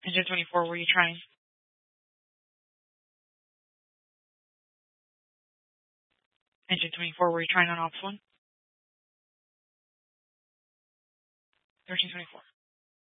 Engine 24, were you trying? Engine 24, were you trying on Ops 1? 1324.